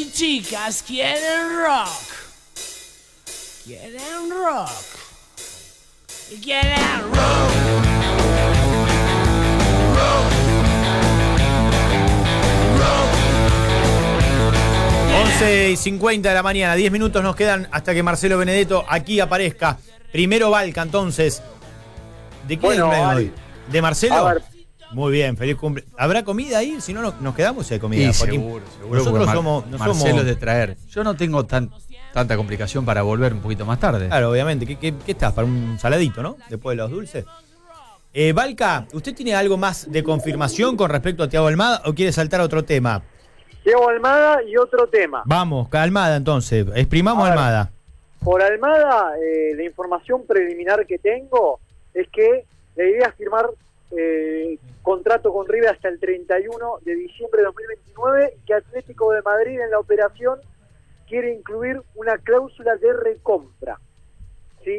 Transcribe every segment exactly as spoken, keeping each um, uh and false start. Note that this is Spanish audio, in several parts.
y chicas quieren rock. Quieren rock. Y quieren rock. Rock. Rock. once y cincuenta de la mañana, diez minutos nos quedan hasta que Marcelo Benedetto aquí aparezca. Primero Valca, entonces. ¿De qué Bueno, es el hoy? ¿De Marcelo? A ver. Muy bien, feliz cumple. ¿Habrá comida ahí? Si no, no- nos quedamos si hay comida. Sí, Joaquín. seguro, seguro. Nosotros porque Mar- somos, no Marcelo somos... es de traer. Yo no tengo tan, tanta complicación para volver un poquito más tarde. Claro, obviamente. ¿Qué, qué, qué estás? Para un saladito, ¿no? Después de los dulces. Eh, Valca, ¿usted tiene algo más de confirmación con respecto a Thiago Almada o quiere saltar a otro tema? Diego Almada y otro tema. Vamos, Almada entonces. Exprimamos A ver. Almada. Por Almada, eh, la información preliminar que tengo es que la idea es firmar eh, contrato con River hasta el treinta y uno de diciembre de dos mil veintinueve y que Atlético de Madrid en la operación quiere incluir una cláusula de recompra. ¿Sí?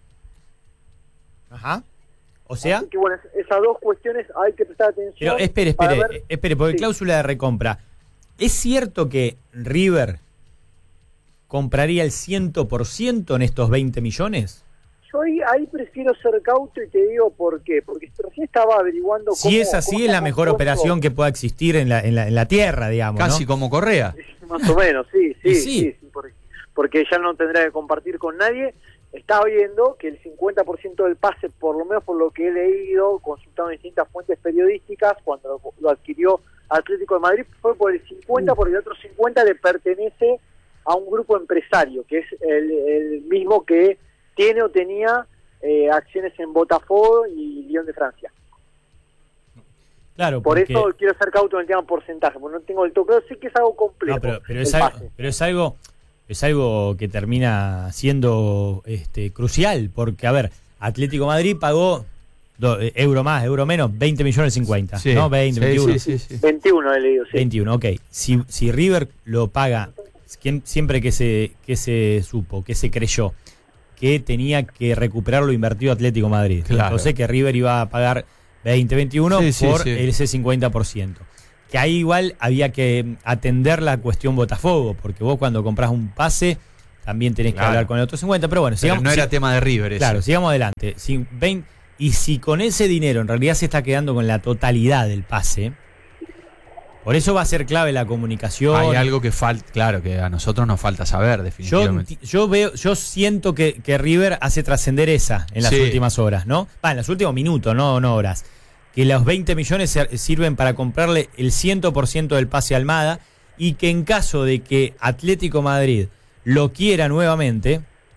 Ajá. O sea... Así que bueno, es- esas dos cuestiones hay que prestar atención. Pero espere, para espere, ver- espere, porque Sí. cláusula de recompra. ¿Es cierto que River compraría el cien por ciento en estos veinte millones? Yo ahí, ahí prefiero ser cauto y te digo por qué. Porque recién estaba averiguando cómo... Si es así, cómo es la está mejor compuesto- operación que pueda existir en la, en la, en la tierra, digamos, Casi ¿no? como Correa. Más o menos, sí, sí, Y sí, sí. sí, porque, porque ya no tendrá que compartir con nadie. Estaba viendo que el cincuenta por ciento del pase, por lo menos por lo que he leído, consultado en distintas fuentes periodísticas, cuando lo, lo adquirió Atlético de Madrid, fue por el cincuenta, porque el otro cincuenta le pertenece a un grupo empresario, que es el, el mismo que tiene o tenía eh, acciones en Botafogo y Lyon de Francia. Claro, Por porque... eso quiero ser cauto en el tema porcentaje, porque no tengo el toque, pero sí que es algo complejo. No, pero, pero el es algo, pase. pero es algo es algo que termina siendo este crucial, porque a ver, Atlético de Madrid pagó do, eh, euro más, euro menos, veinte millones cincuenta, Sí, ¿no? veinte, sí, veintiuno. sí, sí, sí. veintiuno he leído, sí. veintiuno, ok. Si, si River lo paga, quien- siempre que se, que se supo, que se creyó que tenía que recuperar lo invertido Atlético de Madrid. Claro. Entonces que River iba a pagar veinte, veintiuno Sí, sí, por sí. ese cincuenta por ciento. Que ahí igual había que atender la cuestión Botafogo, porque vos cuando compras un pase también tenés Claro. que hablar con el otro cincuenta, pero bueno, Pero sigamos, no era si- tema de River ese. claro, sigamos adelante. Si veinte y si con ese dinero en realidad se está quedando con la totalidad del pase, por eso va a ser clave la comunicación. Hay algo que falta, claro, que a nosotros nos falta saber, Yo, definitivamente. enti- yo veo, yo siento que, que River hace trascender esa en las Sí. últimas horas, ¿no? Va, en los últimos minutos, no, no horas. Que los veinte millones se- sirven para comprarle el cien por ciento del pase a Almada y que en caso de que Atlético Madrid lo quiera nuevamente,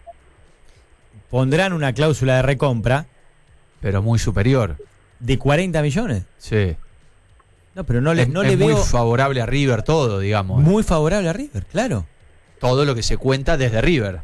pondrán una cláusula de recompra Pero muy superior. de cuarenta millones. Sí. No, pero no le, es no es le muy veo favorable a River todo, digamos. muy favorable a River, claro. Todo lo que se cuenta desde River.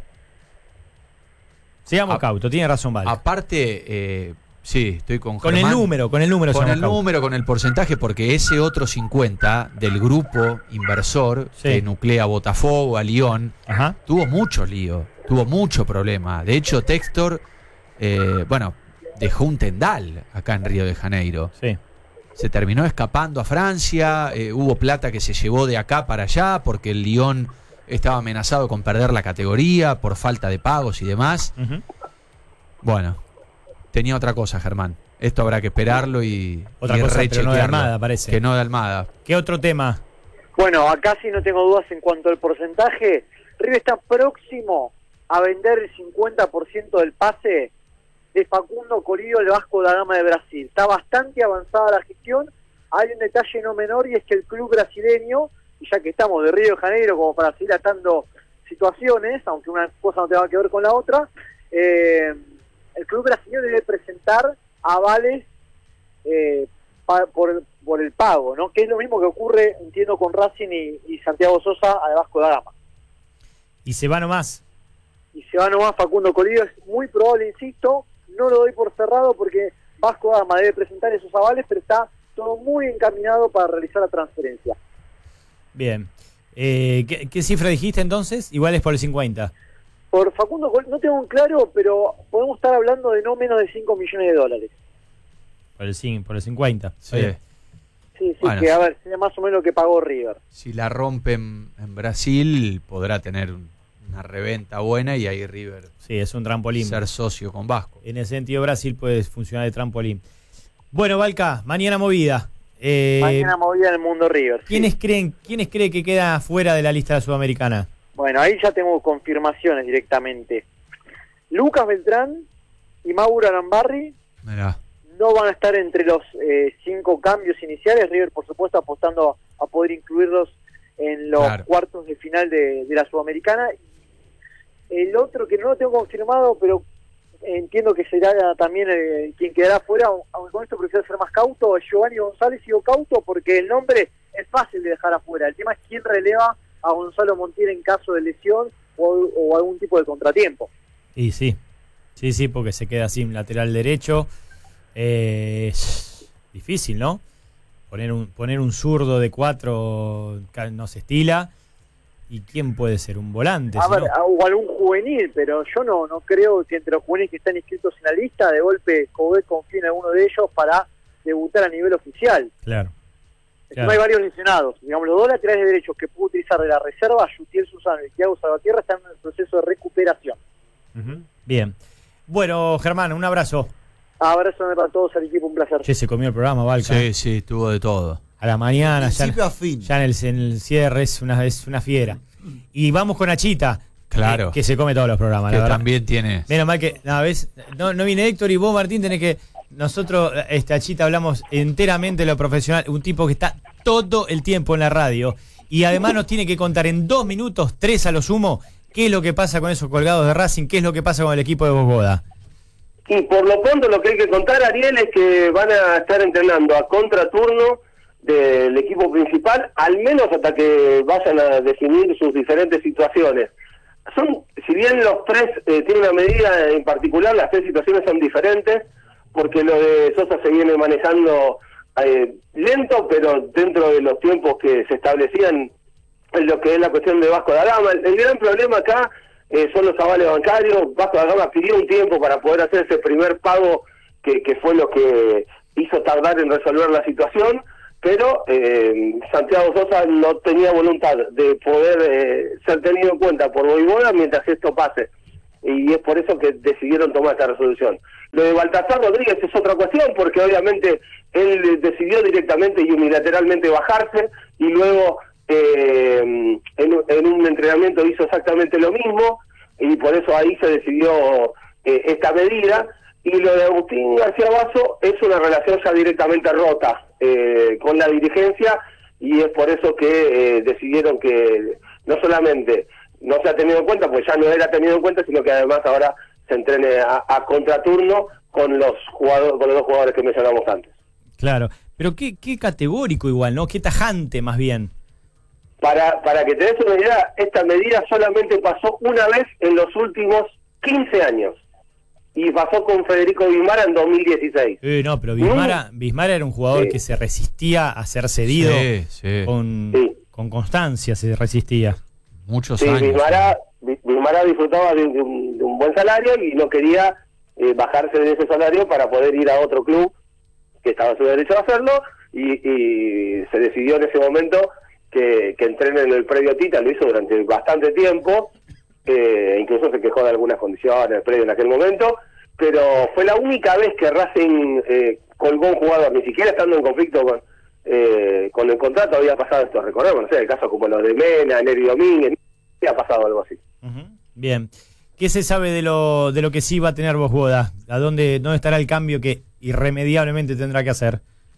Sigamos A- cauto, tiene razón, Vale. Aparte, eh, sí, estoy con Con el Germán. número, con el número. Con sigamos el cauto. número, con el porcentaje, porque ese otro cincuenta del grupo inversor Sí. que nuclea a Botafogo, a Lyon, Ajá. tuvo muchos líos, tuvo mucho problema. De hecho, Textor, eh, bueno, dejó un tendal acá en Río de Janeiro. Sí. Se terminó escapando a Francia, eh, hubo plata que se llevó de acá para allá porque el Lyon estaba amenazado con perder la categoría por falta de pagos y demás. Ujú. Bueno, tenía otra cosa, Germán. Esto habrá que esperarlo y, Otra y cosa, pero no de rechequearlo. Almada, parece. Que no de Almada. ¿Qué otro tema? Bueno, acá sí no tengo dudas en cuanto al porcentaje. River está próximo a vender el cincuenta por ciento del pase de Facundo Corillo, el Vasco da Gama de Brasil. Está bastante avanzada la gestión. Hay un detalle no menor y es que el club brasileño, y ya que estamos de Río de Janeiro como para seguir atando situaciones, aunque una cosa no tenga que ver con la otra, eh, el club brasileño debe presentar avales eh, pa- por, por el pago, ¿no? Que es lo mismo que ocurre, entiendo, con Racing y, y Santiago Sosa al Vasco da Gama. Y se va nomás. Y se va nomás Facundo Corillo, es muy probable, insisto, no lo doy por cerrado porque Vasco da Gama debe presentar esos avales, pero está todo muy encaminado para realizar la transferencia. Bien. Eh, ¿qué, qué cifra dijiste entonces? Igual es por el cincuenta. Por Facundo Corillo, no tengo un claro, pero podemos estar hablando de no menos de cinco millones de dólares. Por el, cin- por el cincuenta. Sí. Está bien. sí, sí, Bueno, que a ver, sería más o menos lo que pagó River. Si la rompen en Brasil, podrá tener un- una reventa buena y ahí River Sí, es un trampolín. ser socio con Vasco. En ese sentido, Brasil puede funcionar de trampolín. Bueno, Valca, mañana movida. Eh, Mañana movida en el mundo River. sí. ¿quiénes, creen, ¿Quiénes cree que queda fuera de la lista sudamericana? Bueno, ahí ya tengo confirmaciones directamente. Lucas Beltrán y Mauro Arambarri Mirá. no van a estar entre los eh, cinco cambios iniciales. River, por supuesto, apostando a poder incluirlos en los Claro. cuartos de final de, de la Sudamericana. El otro que no lo tengo confirmado, pero entiendo que será también eh, quien quedará fuera, aunque con esto prefiero ser más cauto, es Giovanni González. Sigo cauto porque el nombre es fácil de dejar afuera. El tema es quién releva a Gonzalo Montiel en caso de lesión o, o algún tipo de contratiempo. Y sí, sí, sí, porque se queda sin lateral derecho. Eh, es difícil, ¿no? Poner un, poner un zurdo de cuatro ca- no se estila. ¿Y quién puede ser? ¿Un volante? A si ver, no? a- o algún juvenil, pero yo no no creo que entre los juveniles que están inscritos en la lista, de golpe Cobé confíe en alguno de ellos para debutar a nivel oficial. Claro. No Claro. hay varios lesionados. Digamos, los dos laterales derechos que pudo utilizar de la reserva, Yutiel Susano y Thiago Salvatierra, están en el proceso de recuperación. Ujú. Bien. Bueno, Germán, un abrazo. Abrazo para todos al equipo, un placer. Che, se comió el programa, Valca. Sí, sí, tuvo de todo. A la mañana, ya, Principio a fin. ya en, el, en el cierre es una, es una fiera. Y vamos con Achita. Claro. Que, que se come todos los programas, Que la verdad. también tiene. Menos mal que, no, ¿ves? No, no viene Héctor y vos, Martín, tenés que... Nosotros, este, Achita, hablamos enteramente de lo profesional. Un tipo que está todo el tiempo en la radio. Y además nos tiene que contar en dos minutos, tres a lo sumo, qué es lo que pasa con esos colgados de Racing, qué es lo que pasa con el equipo de Bosboda. Y por lo pronto lo que hay que contar, Ariel, es que van a estar entrenando a contraturno del equipo principal, al menos hasta que vayan a definir sus diferentes situaciones. Son, si bien los tres eh, tienen una medida en particular, las tres situaciones son diferentes, porque lo de Sosa se viene manejando eh, lento, pero dentro de los tiempos que se establecían en lo que es la cuestión de Vasco da Gama. El, el gran problema acá eh, son los avales bancarios. Vasco da Gama pidió un tiempo para poder hacer ese primer pago que, que fue lo que hizo tardar en resolver la situación, pero eh, Santiago Sosa no tenía voluntad de poder eh, ser tenido en cuenta por Voivoda mientras esto pase, y es por eso que decidieron tomar esta resolución. Lo de Baltasar Rodríguez es otra cuestión, porque obviamente él decidió directamente y unilateralmente bajarse, y luego eh, en, en un entrenamiento hizo exactamente lo mismo, y por eso ahí se decidió eh, esta medida. Y lo de Agustín García Basso es una relación ya directamente rota eh, con la dirigencia, y es por eso que eh, decidieron que no solamente no se ha tenido en cuenta, pues ya no era tenido en cuenta, sino que además ahora se entrene a, a contraturno con los jugadores, con los dos jugadores que mencionamos antes. Claro. Pero qué, qué categórico igual, ¿no? Qué tajante más bien. Para, para que te des una idea, esta medida solamente pasó una vez en los últimos quince años. Y pasó con Federico Bismara en dos mil dieciséis. Eh, no, pero Bismara, Bismara era un jugador Sí. que se resistía a ser cedido. Sí, sí. Con, Sí. con constancia se resistía. Muchos Sí, años. Bismara, Bi- Bismara disfrutaba de, de un, de un buen salario y no quería eh, bajarse de ese salario para poder ir a otro club que estaba en su derecho a hacerlo, y, y se decidió en ese momento que, que entrene en el predio Tita. Lo hizo durante bastante tiempo, eh, incluso se quejó de algunas condiciones del predio en aquel momento, pero fue la única vez que Racing eh, colgó un jugador, ni siquiera estando en conflicto con, eh, con el contrato había pasado esto. Recordemos, no sé, el caso como los de Mena, Neri Domínguez, había pasado algo así. Ujú. Bien. ¿Qué se sabe de lo de lo que sí va a tener Bosboda? ¿A dónde, dónde estará el cambio que irremediablemente tendrá que hacer?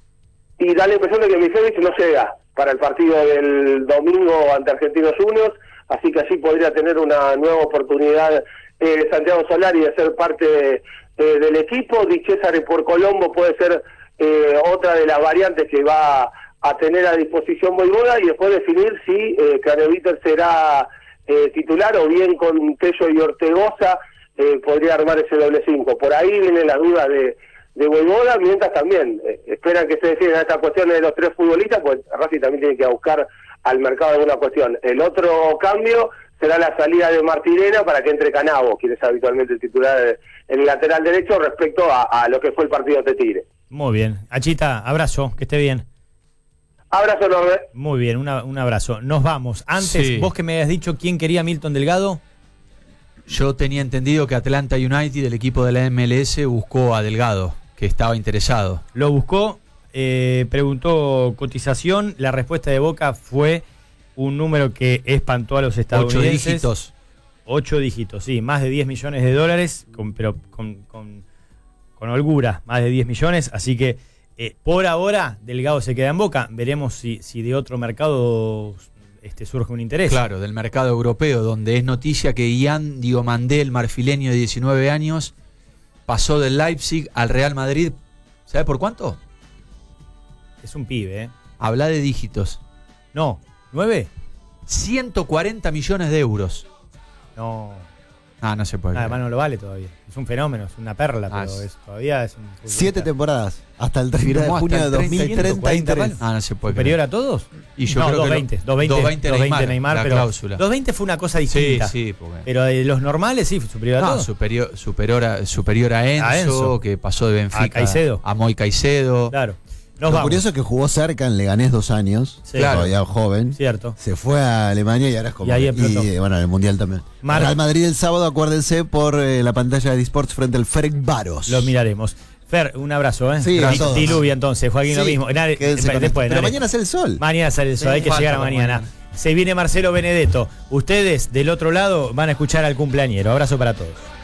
Y da la impresión de que Misevic no llega para el partido del domingo ante Argentinos Juniors, así que allí podría tener una nueva oportunidad eh, Santiago Solari de ser parte eh, del equipo. Di César por Colombo puede ser eh, otra de las variantes que va a tener a disposición Voivoda, y después definir si eh, Craneviter será eh, titular o bien con Tello y Ortegoza eh, podría armar ese doble cinco. Por ahí vienen las dudas de de Voivoda, mientras también eh, esperan que se decidan estas cuestiones de los tres futbolistas, pues Racing también tiene que buscar al mercado alguna cuestión. El otro cambio será la salida de Martirena para que entre Canavo, quien es habitualmente el titular en el lateral derecho, respecto a, a lo que fue el partido de Tigre. Muy bien. Achita, abrazo, que esté bien. Abrazo enorme. Muy bien, una- un abrazo. Nos vamos. Antes, Sí. vos que me habías dicho quién quería a Milton Delgado. Yo tenía entendido que Atlanta United, el equipo de la M L S, buscó a Delgado, que estaba interesado. Lo buscó, eh, preguntó cotización. La respuesta de Boca fue un número que espantó a los Ocho estadounidenses. dígitos. Ocho dígitos, sí, más de diez millones de dólares, con, pero con, con, con holgura, más de diez millones. Así que eh, por ahora Delgado se queda en Boca. Veremos si, si de otro mercado este, surge un interés. Claro, del mercado europeo, donde es noticia que Ian Diomandé, el marfileño de diecinueve años, pasó del Leipzig al Real Madrid. ¿Sabe por cuánto? Es un pibe, ¿eh? Habla de dígitos. No, ¿nueve? ciento cuarenta millones de euros. No. Ah, no se puede. Además no lo vale todavía. Es un fenómeno, es una perla, Ah, pero sí. es, todavía es un futbolista Siete temporadas. Hasta el treinta de Firmó hasta junio de el dos treinta, mil treinta y ciento cuarenta tres. palos. Ah, no se puede. ¿Superior creer. a todos? Y yo no, creo que lo- doscientos veinte, doscientos veinte, doscientos veinte Neymar, Neymar, la pero cláusula. doscientos veinte fue una cosa Sí, distinta. sí, porque... Pero de los normales sí, superior a No, todos. superior, superior, a, superior a Enzo, A Enzo. que pasó de Benfica A Caicedo. a Moy Caicedo. Claro. Nos Lo vamos. curioso es que jugó cerca en Leganés dos años, Sí. Claro. todavía joven. Cierto. Se fue a Alemania y ahora es como. Y ahí explotó. y, bueno, en el Mundial también. Mar- Real Madrid el sábado, acuérdense, por eh, la pantalla de Disports frente al Ferencváros. Lo miraremos. Fer, un abrazo, ¿eh? Sí, a Di- todos. Diluvia entonces, Joaquín, lo Sí, mismo. Nadie- quédense eh, con después, esto. Pero nadie- mañana es el sol. Mañana sale el sol, Sí, hay que falta llegar para mañana. mañana. Se viene Marcelo Benedetto. Ustedes del otro lado van a escuchar al cumpleañero. Abrazo para todos.